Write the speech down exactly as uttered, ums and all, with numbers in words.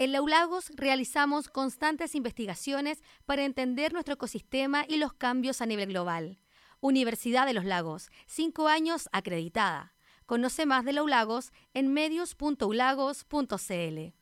En la U Lagos realizamos constantes investigaciones para entender nuestro ecosistema y los cambios a nivel global. Universidad de los Lagos, cinco años acreditada. Conoce más de la U Lagos en medios punto u lagos punto c l.